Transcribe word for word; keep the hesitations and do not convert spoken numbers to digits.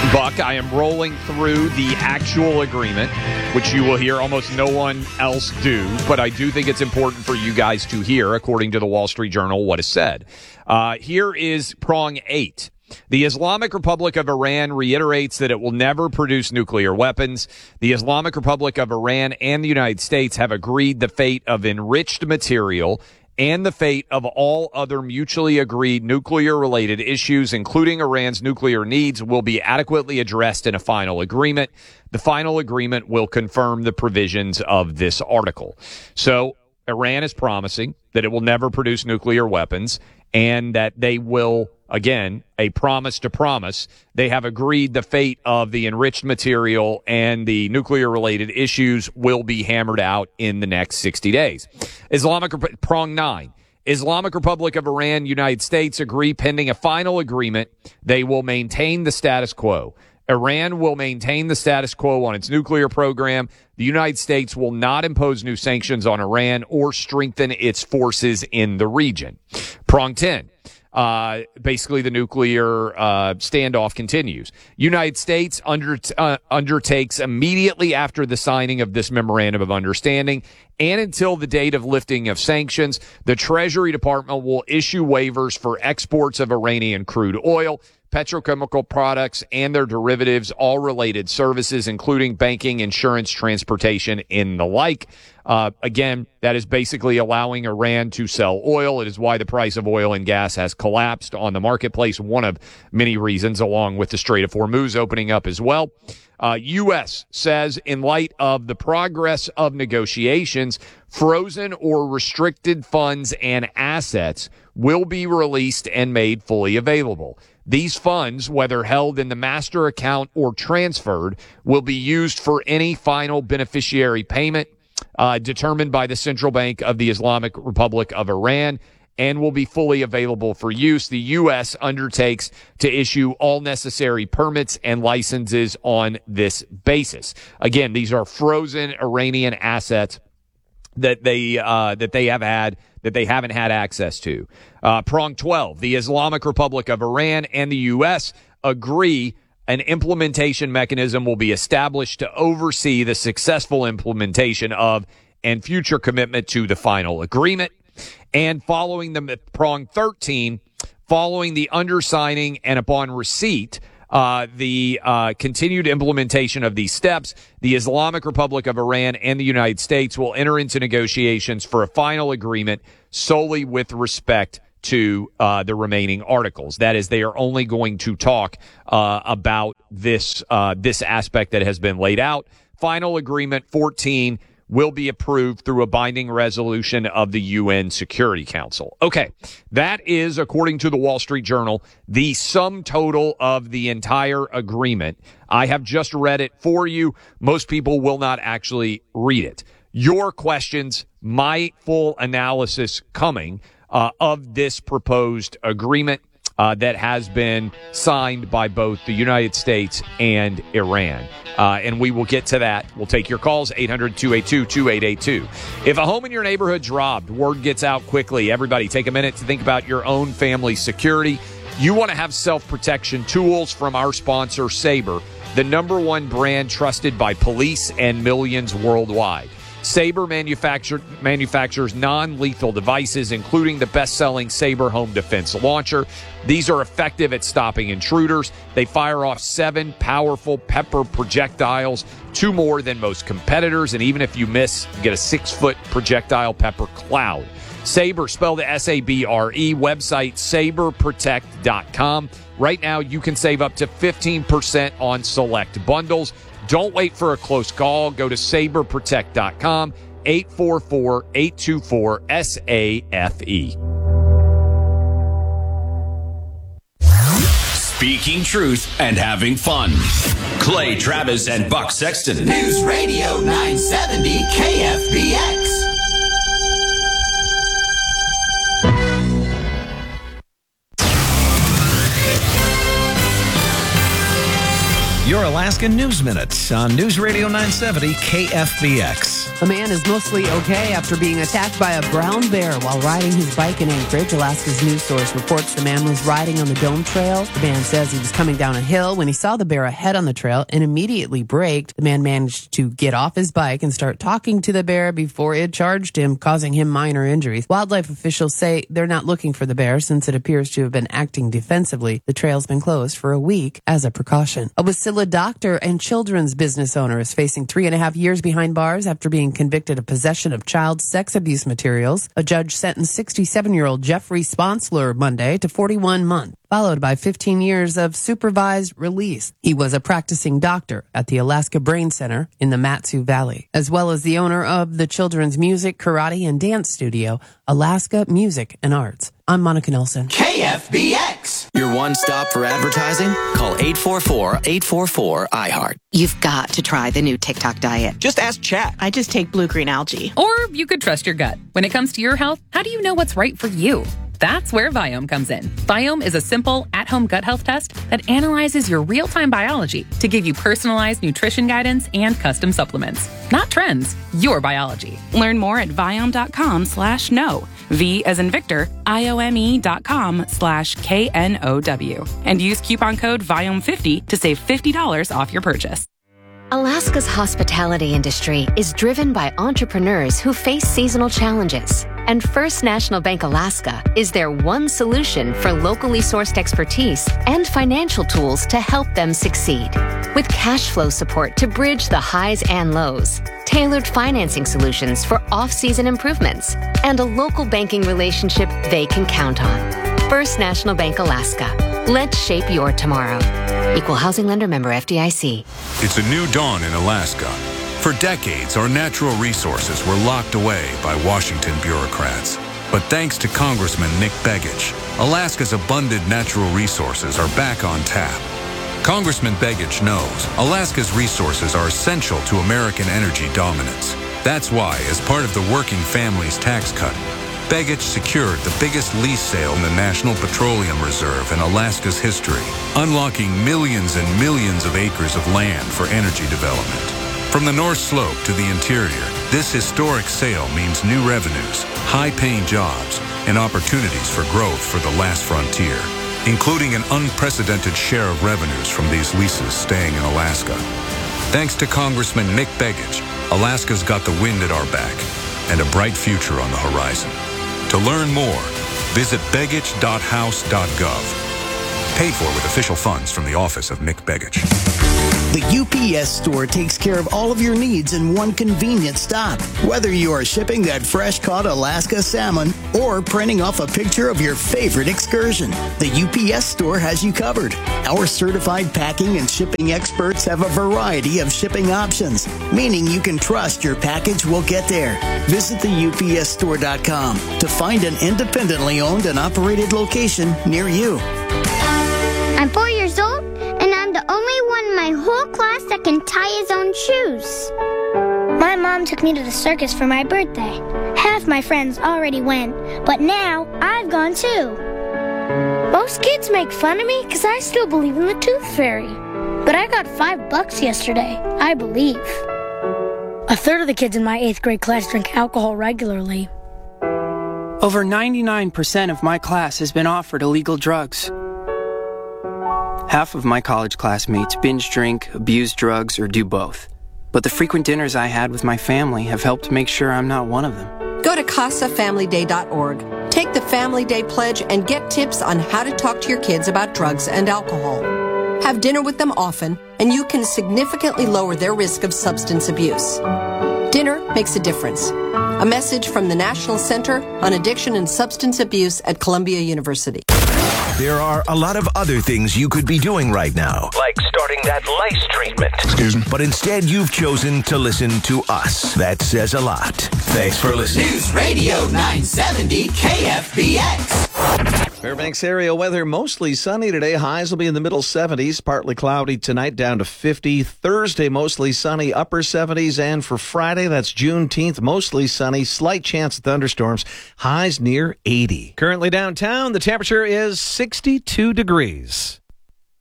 Buck, I am rolling through the actual agreement, which you will hear almost no one else do, but I do think it's important for you guys to hear, according to the Wall Street Journal, what is said. Uh, here is prong eight. The Islamic Republic of Iran reiterates that it will never produce nuclear weapons. The Islamic Republic of Iran and the United States have agreed the fate of enriched material and the fate of all other mutually agreed nuclear-related issues, including Iran's nuclear needs, will be adequately addressed in a final agreement. The final agreement will confirm the provisions of this article. So Iran is promising that it will never produce nuclear weapons and that they will, again, a promise to promise, they have agreed the fate of the enriched material and the nuclear-related issues will be hammered out in the next sixty days. Islamic prong nine. Islamic Republic of Iran, United States agree pending a final agreement. They will maintain the status quo. Iran will maintain the status quo on its nuclear program. The United States will not impose new sanctions on Iran or strengthen its forces in the region. Prong ten. Uh, basically, the nuclear uh, standoff continues. United States under, uh, undertakes immediately after the signing of this memorandum of understanding and until the date of lifting of sanctions, the Treasury Department will issue waivers for exports of Iranian crude oil, petrochemical products, and their derivatives, all related services, including banking, insurance, transportation, and the like. Uh, again, that is basically allowing Iran to sell oil. It is why the price of oil and gas has collapsed on the marketplace, one of many reasons, along with the Strait of Hormuz opening up as well. Uh, U S says in light of the progress of negotiations, frozen or restricted funds and assets will be released and made fully available. These funds, whether held in the master account or transferred, will be used for any final beneficiary payment uh, determined by the Central Bank of the Islamic Republic of Iran and will be fully available for use. The U S undertakes to issue all necessary permits and licenses on this basis. Again, these are frozen Iranian assets that they uh, that they have had that they haven't had access to. Uh, prong twelve, the Islamic Republic of Iran and the U S agree an implementation mechanism will be established to oversee the successful implementation of and future commitment to the final agreement. And following the prong thirteen, following the undersigning and upon receipt, Uh, the uh, continued implementation of these steps, the Islamic Republic of Iran and the United States will enter into negotiations for a final agreement solely with respect to uh, the remaining articles. That is, they are only going to talk uh, about this uh, this aspect that has been laid out. Final agreement fourteen will be approved through a binding resolution of the U N Security Council. Okay, that is, according to the Wall Street Journal, the sum total of the entire agreement. I have just read it for you. Most people will not actually read it. Your questions, my full analysis coming uh, of this proposed agreement uh, that has been signed by both the United States and Iran. Uh, and we will get to that. We'll take your calls, eight hundred, two eight two, two eight eight two. If a home in your neighborhood's robbed, word gets out quickly. Everybody take a minute to think about your own family's security. You want to have self-protection tools from our sponsor, Sabre, the number one brand trusted by police and millions worldwide. Sabre manufacture, manufactures non-lethal devices, including the best-selling Sabre Home Defense Launcher. These are effective at stopping intruders. They fire off seven powerful pepper projectiles, two more than most competitors, and even if you miss, you get a six-foot projectile pepper cloud. Sabre, spelled S A B R E, website sabre protect dot com. Right now, you can save up to fifteen percent on select bundles. Don't wait for a close call. Go to sabre protect dot com, eight four four, eight two four, S A F E. Speaking truth and having fun. Clay Travis and Buck Sexton. News Radio nine seventy K F B X. Your Alaska News Minute on News Radio nine seventy K F B X. A man is mostly okay after being attacked by a brown bear while riding his bike in Anchorage. Alaska's news source reports the man was riding on the Dome Trail. The man says he was coming down a hill when he saw the bear ahead on the trail and immediately braked. The man managed to get off his bike and start talking to the bear before it charged him, causing him minor injuries. Wildlife officials say they're not looking for the bear since it appears to have been acting defensively. The trail's been closed for a week as a precaution. A Wasilla doctor and children's business owner is facing three and a half years behind bars after being convicted of possession of child sex abuse materials. A judge sentenced sixty-seven-year-old Jeffrey Sponsler Monday to forty-one months, followed by fifteen years of supervised release. He was a practicing doctor at the Alaska Brain Center in the Mat-Su Valley, as well as the owner of the children's music, karate, and dance studio, Alaska Music and Arts. I'm Monica Nelson. K F B X. Your one stop for advertising? Call eight four four, eight four four, I heart. You've got to try the new TikTok diet. Just ask Chat. I just take blue-green algae. Or you could trust your gut. When it comes to your health, how do you know what's right for you? That's where Viome comes in. Viome is a simple, at-home gut health test that analyzes your real-time biology to give you personalized nutrition guidance and custom supplements. Not trends, your biology. Learn more at Viome.com slash no. V as in Victor, I-O-M-E dot com slash K N O W. And use coupon code Viome fifty to save fifty dollars off your purchase. Alaska's hospitality industry is driven by entrepreneurs who face seasonal challenges. And First National Bank Alaska is their one solution for locally sourced expertise and financial tools to help them succeed. With cash flow support to bridge the highs and lows, tailored financing solutions for off-season improvements, and a local banking relationship they can count on. First National Bank Alaska. Let's shape your tomorrow. Equal housing lender, member F D I C. It's a new dawn in Alaska. For decades, our natural resources were locked away by Washington bureaucrats. But thanks to Congressman Nick Begich, Alaska's abundant natural resources are back on tap. Congressman Begich knows Alaska's resources are essential to American energy dominance. That's why, as part of the Working Families Tax Cut, Begich secured the biggest lease sale in the National Petroleum Reserve in Alaska's history, unlocking millions and millions of acres of land for energy development. From the North Slope to the interior, this historic sale means new revenues, high-paying jobs, and opportunities for growth for the last frontier, including an unprecedented share of revenues from these leases staying in Alaska. Thanks to Congressman Nick Begich, Alaska's got the wind at our back and a bright future on the horizon. To learn more, visit begich dot house dot gov. Paid for with official funds from the office of Nick Begich. The U P S store takes care of all of your needs in one convenient stop. Whether you are shipping that fresh-caught Alaska salmon or printing off a picture of your favorite excursion, the U P S store has you covered. Our certified packing and shipping experts have a variety of shipping options, meaning you can trust your package will get there. Visit the U P S store dot com to find an independently owned and operated location near you. I'm four years old, and I'm the only one in my whole class that can tie his own shoes. My mom took me to the circus for my birthday. Half my friends already went, but now I've gone too. Most kids make fun of me because I still believe in the tooth fairy. But I got five bucks yesterday, I believe. A third of the kids in my eighth grade class drink alcohol regularly. Over ninety-nine percent of my class has been offered illegal drugs. Half of my college classmates binge drink, abuse drugs, or do both. But the frequent dinners I had with my family have helped make sure I'm not one of them. Go to casa family day dot org. Take the Family Day Pledge and get tips on how to talk to your kids about drugs and alcohol. Have dinner with them often, and you can significantly lower their risk of substance abuse. Dinner makes a difference. A message from the National Center on Addiction and Substance Abuse at Columbia University. There are a lot of other things you could be doing right now, like starting that lice treatment. Excuse me. But instead, you've chosen to listen to us. That says a lot. Thanks for listening. News Radio nine seventy K F B X. Fairbanks area weather, mostly sunny today. Highs will be in the middle seventies. Partly cloudy tonight, down to fifty. Thursday, mostly sunny, upper seventies. And for Friday, that's Juneteenth, mostly sunny. Slight chance of thunderstorms. Highs near eighty. Currently downtown, the temperature is sixty-two degrees.